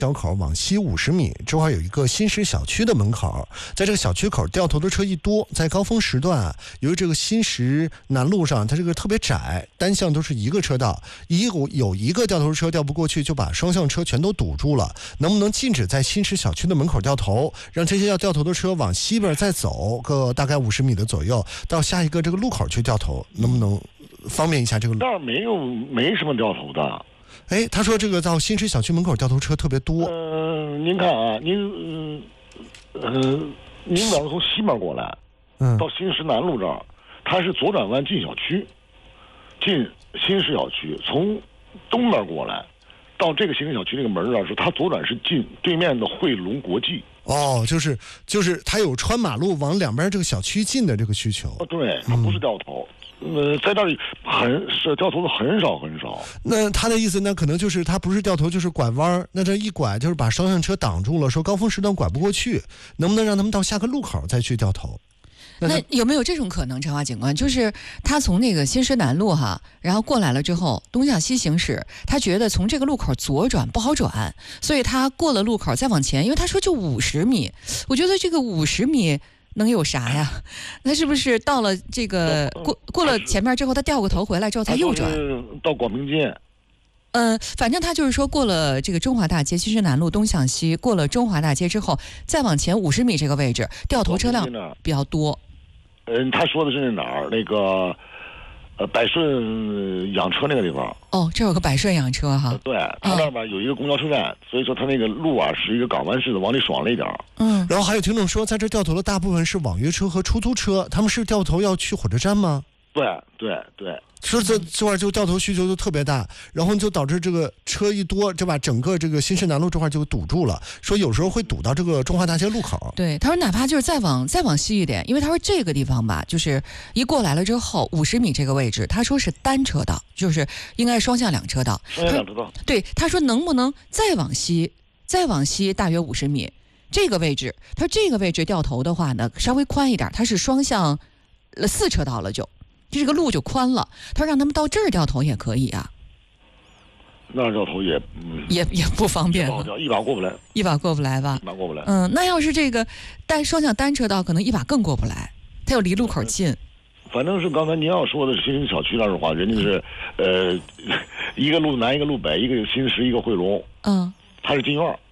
小口往西50米，这块有一个新石小区的门口，在这个小区口掉头的车一多，在高峰时段啊，由于这个新石南路上它这个特别窄，单向都是一个车道，有一个掉头车掉不过去，就把双向车全都堵住了。能不能禁止在新石小区的门口掉头，让这些要掉头的车往西边再走个大概50米的左右，到下一个这个路口去掉头，能不能方便一下这个？ 那儿没什么掉头的。 哎，他说这个到新石小区门口掉头车特别多。 您看啊，您要是从西面过来，到新石南路这儿，它是左转弯进小区，进新石小区，从东面过来，到这个新石小区这个门上是它左转是进对面的汇龙国际。 哦，就是它有穿马路往两边这个小区进的这个需求。 对，它不是掉头。在这里掉头的很少很少。 那他的意思呢，可能就是他不是掉头就是拐弯，那这一拐就是把双向车挡住了，说高峰时段拐不过去，能不能让他们到下个路口再去掉头？ 那有没有这种可能，陈华警官？就是他从那个新石南路哈，然后过来了之后，东向西行驶，他觉得从这个路口左转不好转，所以他过了路口再往前，因为他说就50米，我觉得这个50米能有啥呀？他是不是到了这个过了前面之后，他掉个头回来之后才右转？ 到广平街。 反正他就是说过了这个中华大街新石南路东向西，过了中华大街之后，再往前50米这个位置，掉头车辆比较多。 他说的是哪儿？那个百顺养车那个地方。 哦，这有个百顺养车哈。 对，他那边有一个公交车站，所以说他那个路啊是一个港湾式的，往里爽了一点。 然后还有听众说，在这掉头的大部分是网约车和出租车，他们是掉头要去火车站吗？ 对。 说这块就掉头需求就特别大，然后就导致这个车一多，就把整个这个新石南路这块就堵住了。说有时候会堵到这个中华大街路口。 对，他说哪怕就是再往西一点，因为他说这个地方吧，就是一过来了之后50米这个位置，他说是单车道，就是应该是双向两车道。 双向两车道。 对，他说能不能再往西大约50米这个位置？他说这个位置掉头的话呢，稍微宽一点，它是双向4车道了就。这个路就宽了，他说让他们到这儿掉头也可以啊。 那儿掉头也不方便， 一把过不来，吧？ 一把过不来。那要是这个双向单车道，可能一把更过不来，它又离路口近。 反正是刚才您要说的是新石小区那儿的话，人家是一个路南一个路北，一个新石一个汇龙。它是进院，